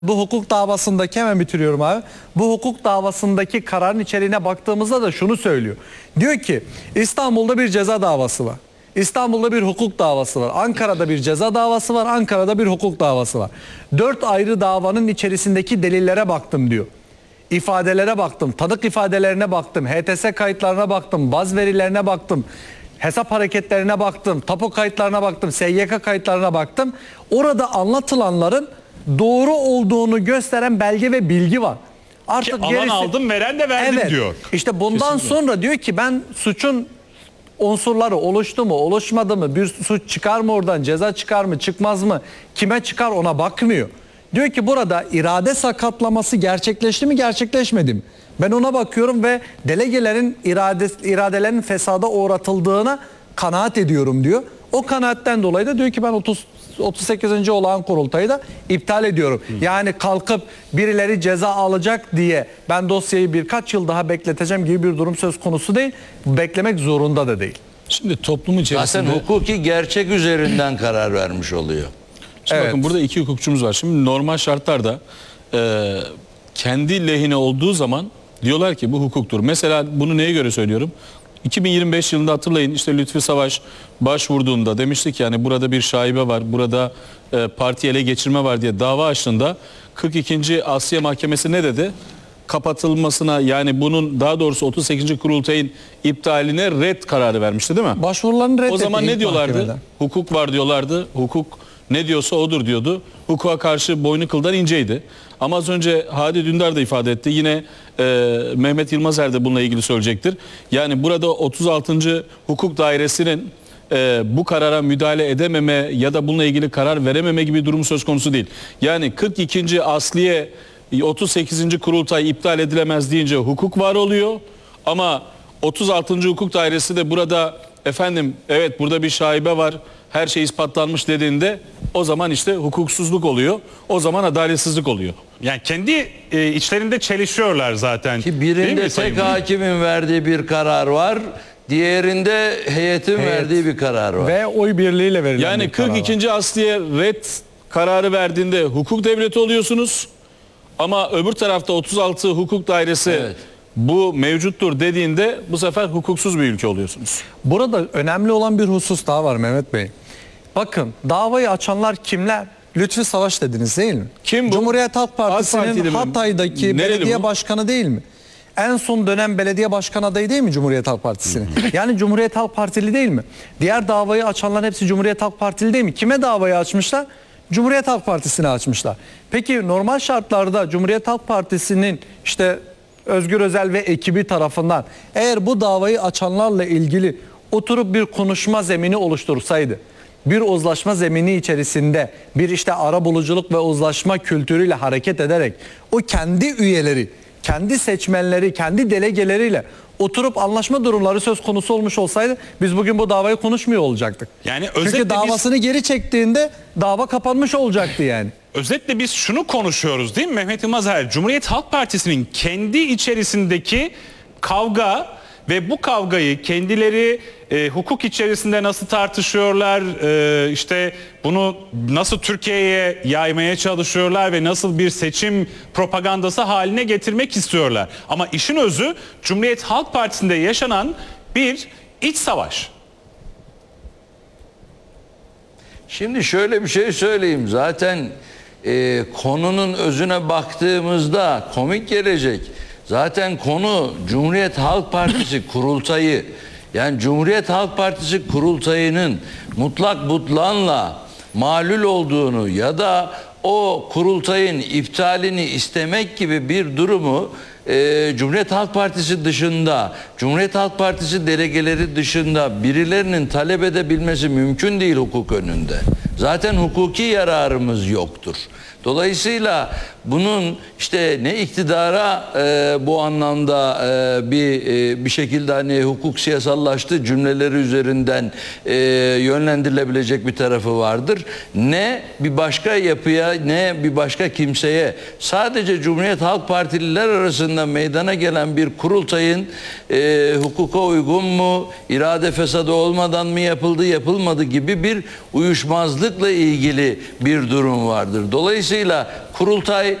Bu hukuk davasındaki, hemen bitiriyorum abi. Bu hukuk davasındaki kararın içeriğine baktığımızda da şunu söylüyor. Diyor ki İstanbul'da bir ceza davası var. İstanbul'da bir hukuk davası var. Ankara'da bir ceza davası var. Ankara'da bir hukuk davası var. 4 ayrı davanın içerisindeki delillere baktım diyor. İfadelere baktım. Tanık ifadelerine baktım. HTS kayıtlarına baktım. Baz verilerine baktım. Hesap hareketlerine baktım. Tapu kayıtlarına baktım. SYK kayıtlarına baktım. Orada anlatılanların doğru olduğunu gösteren belge ve bilgi var. Ki alan aldım, veren de verdim diyor. İşte bundan sonra diyor ki ben suçun unsurları oluştu mu, oluşmadı mı, bir suç çıkar mı oradan, ceza çıkar mı, çıkmaz mı, kime çıkar ona bakmıyor. Diyor ki burada irade sakatlaması gerçekleşti mi, gerçekleşmedi mi? Ben ona bakıyorum ve delegelerin iradelerinin fesada uğratıldığına kanaat ediyorum diyor. O kanaatten dolayı da diyor ki ben 38. olağan kurultayı da iptal ediyorum. Yani kalkıp birileri ceza alacak diye ben dosyayı birkaç yıl daha bekleteceğim gibi bir durum söz konusu değil. Beklemek zorunda da değil. Şimdi toplum içerisinde... Zaten hukuki gerçek üzerinden karar vermiş oluyor. Şimdi bakın burada iki hukukçumuz var. Şimdi normal şartlarda kendi lehine olduğu zaman diyorlar ki bu hukuktur. Mesela bunu neye göre söylüyorum? 2025 yılında hatırlayın işte Lütfi Savaş başvurduğunda demiştik yani burada bir şaibe var, burada parti ele geçirme var diye dava açtığında 42. Asliye Mahkemesi ne dedi? Kapatılmasına yani bunun daha doğrusu 38. kurultayın iptaline red kararı vermişti değil mi? Başvurularını reddetti. O zaman ne diyorlardı? Mahkemeden. Hukuk var diyorlardı. Hukuk ne diyorsa odur diyordu. Hukuka karşı boynu kıldan inceydi. Ama az önce Hadi Dündar da ifade etti. Yine Mehmet Yılmazer de bununla ilgili söyleyecektir. Yani burada 36. Hukuk Dairesi'nin bu karara müdahale edememe ya da bununla ilgili karar verememe gibi bir durum söz konusu değil. Yani 42. Asliye 38. kurultay iptal edilemez deyince hukuk var oluyor. Ama 36. Hukuk Dairesi de burada efendim evet burada bir şaibe var, her şey ispatlanmış dediğinde o zaman işte hukuksuzluk oluyor. O zaman adaletsizlik oluyor. Yani kendi içlerinde çelişiyorlar zaten. Ki Değil birinde mi Sayın tek hakimin verdiği bir karar var. Diğerinde heyetin verdiği bir karar var. Ve oy birliğiyle verilen Yani bir karar var. 42. Asliye red kararı verdiğinde hukuk devleti oluyorsunuz. Ama öbür tarafta 36 Hukuk Dairesi Evet. bu mevcuttur dediğinde bu sefer hukuksuz bir ülke oluyorsunuz. Burada önemli olan bir husus daha var Mehmet Bey. Bakın davayı açanlar kimler? Lütfi Savaş dediniz değil mi? Kim bu? Cumhuriyet Halk Partisi'nin Partili mi? Hatay'daki Nereli belediye bu? başkanı değil mi? En son dönem belediye başkan adayı değil mi Cumhuriyet Halk Partisi'nin? Yani Cumhuriyet Halk Partili değil mi? Diğer davayı açanların hepsi Cumhuriyet Halk Partili değil mi? Kime davayı açmışlar? Cumhuriyet Halk Partisi'ne açmışlar. Peki normal şartlarda Cumhuriyet Halk Partisi'nin işte Özgür Özel ve ekibi tarafından eğer bu davayı açanlarla ilgili oturup bir konuşma zemini oluştursaydı, bir uzlaşma zemini içerisinde bir işte arabuluculuk ve uzlaşma kültürüyle hareket ederek o kendi üyeleri, kendi seçmenleri, kendi delegeleriyle oturup anlaşma durumları söz konusu olmuş olsaydı biz bugün bu davayı konuşmuyor olacaktık. Yani Çünkü özetle davasını geri çektiğinde dava kapanmış olacaktı yani. Özetle biz şunu konuşuyoruz değil mi Mehmet Yılmazer? Cumhuriyet Halk Partisi'nin kendi içerisindeki kavga ve bu kavgayı kendileri hukuk içerisinde nasıl tartışıyorlar, işte bunu nasıl Türkiye'ye yaymaya çalışıyorlar ve nasıl bir seçim propagandası haline getirmek istiyorlar. Ama işin özü Cumhuriyet Halk Partisi'nde yaşanan bir iç savaş. Şimdi şöyle bir şey söyleyeyim. Zaten konunun özüne baktığımızda komik gelecek. Zaten konu Cumhuriyet Halk Partisi kurultayı. Yani Cumhuriyet Halk Partisi kurultayının mutlak butlanla malul olduğunu ya da o kurultayın iptalini istemek gibi bir durumu Cumhuriyet Halk Partisi dışında, Cumhuriyet Halk Partisi delegeleri dışında birilerinin talep edebilmesi mümkün değil hukuk önünde. Zaten hukuki yararımız yoktur. Dolayısıyla bunun işte ne iktidara bu anlamda bir şekilde hani hukuk siyasallaştı cümleleri üzerinden yönlendirilebilecek bir tarafı vardır. Ne bir başka yapıya ne bir başka kimseye sadece Cumhuriyet Halk Partililer arasında meydana gelen bir kurultayın hukuka uygun mu, irade fesadı olmadan mı yapıldı yapılmadı gibi bir uyuşmazlık başkanlıkla ilgili bir durum vardır. Dolayısıyla kurultay